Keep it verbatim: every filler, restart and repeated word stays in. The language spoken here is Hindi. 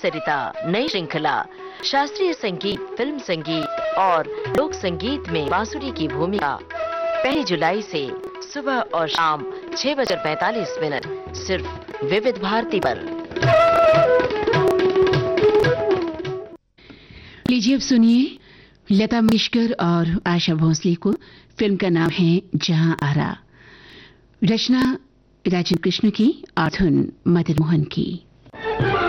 सरिता नई श्रृंखला शास्त्रीय संगीत, फिल्म संगीत और लोक संगीत में बांसुरी की भूमिका पहली जुलाई से सुबह और शाम छह बजकर पैंतालीस मिनट सिर्फ विविध भारती पर। लीजिए अब सुनिए लता मंगेशकर और आशा भोसले को। फिल्म का नाम है जहां आरा। रचना राजन कृष्ण की और धुन मदन मोहन की।